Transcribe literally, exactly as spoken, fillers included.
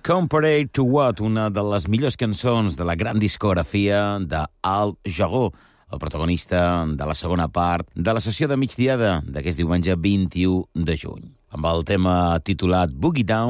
Comparade to What, una de les millors cançons de la gran discografia d'Al Jarreau, el protagonista de la segona part de la sessió de migdiada d'aquest diumenge vint-i-u de juny. Amb el tema titulat Boogie Down,